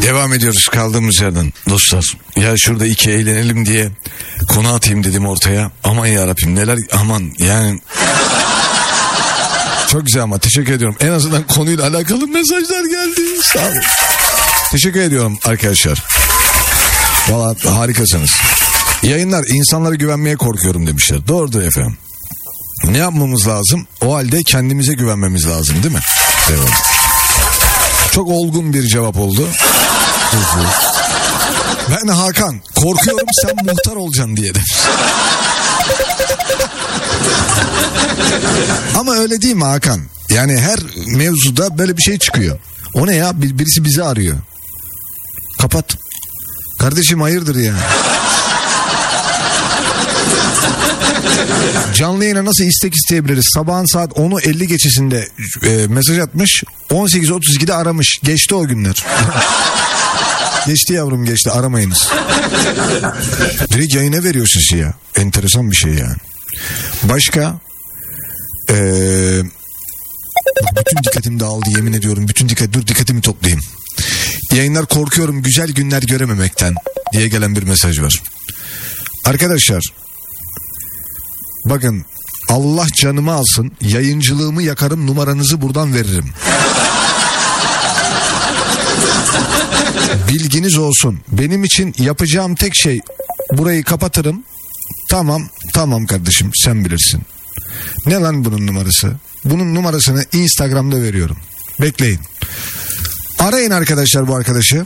Devam ediyoruz kaldığımız yerden dostlar. Ya şurada iki eğlenelim diye konu atayım dedim ortaya. Aman yarabbim neler, aman yani. Çok güzel ama teşekkür ediyorum. En azından konuyla alakalı mesajlar geldi. Sağ olun. Teşekkür ediyorum arkadaşlar. Vallahi harikasınız. Yayınlar, insanlara güvenmeye korkuyorum demişler. Doğrudur efendim. Ne yapmamız lazım? O halde kendimize güvenmemiz lazım değil mi? Evet. Çok olgun bir cevap oldu. Ben Hakan korkuyorum sen muhtar olacaksın diye demiş. Ama öyle değil mi Hakan? Yani her mevzuda böyle bir şey çıkıyor. O ne ya? Birisi bizi arıyor. Kapat. Kardeşim hayırdır ya? Canlı yayına nasıl istek isteyebiliriz? Sabahın saat 10'u 50 geçesinde mesaj atmış. 18.32'de aramış. Geçti o günler. Geçti yavrum, geçti, aramayınız. Direkt yayına veriyor sesi ya. Enteresan bir şey yani. Başka? Bütün dikkatim dağıldı yemin ediyorum. Dur dikkatimi toplayayım. Yayınlar korkuyorum güzel günler görememekten diye gelen bir mesaj var. Arkadaşlar bakın, Allah canımı alsın, yayıncılığımı yakarım, numaranızı buradan veririm. Bilginiz olsun. Benim için yapacağım tek şey, burayı kapatırım. Tamam kardeşim, sen bilirsin. Ne lan bunun numarası? Bunun numarasını Instagram'da veriyorum. Bekleyin. Arayın arkadaşlar bu arkadaşı.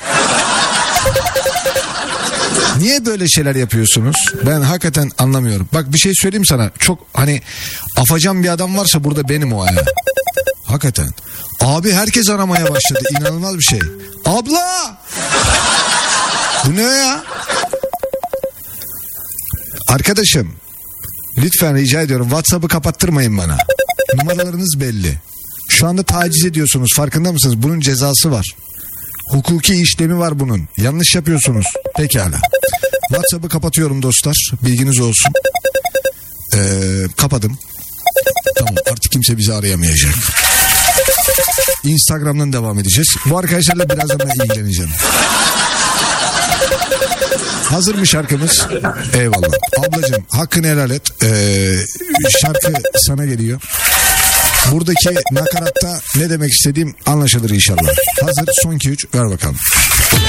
Niye böyle şeyler yapıyorsunuz? Ben hakikaten anlamıyorum. Bak bir şey söyleyeyim sana. Çok hani afacan bir adam varsa burada benim o ya. Hakikaten. Abi herkes aramaya başladı. İnanılmaz bir şey. Abla! Bu ne ya? Arkadaşım, lütfen rica ediyorum, WhatsApp'ı kapattırmayın bana. Numaralarınız belli. Şu anda taciz ediyorsunuz, farkında mısınız? Bunun cezası var. Hukuki işlemi var bunun. Yanlış yapıyorsunuz. Pekala. WhatsApp'ı kapatıyorum dostlar. Bilginiz olsun. Kapadım. Tamam, artık kimse bizi arayamayacak. Instagram'dan devam edeceğiz. Bu arkadaşlarla birazdan ben ilgileneceğim. Hazır mı şarkımız? Eyvallah. Ablacığım hakkını helal et. Şarkı sana geliyor. Buradaki nakaratta ne demek istediğim anlaşılır inşallah. Hazır, son 2-3 ver bakalım.